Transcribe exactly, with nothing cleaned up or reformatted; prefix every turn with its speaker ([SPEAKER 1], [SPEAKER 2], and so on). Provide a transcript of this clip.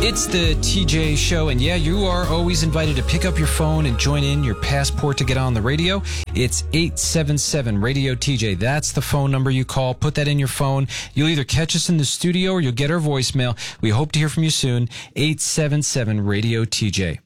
[SPEAKER 1] It's the T J Show, and yeah, you are always invited to pick up your phone and join in your passport to get on the radio. It's eight seven seven radio T J. That's the phone number you call. Put that in your phone. You'll either catch us in the studio or you'll get our voicemail. We hope to hear from you soon. eight seven seven radio T J.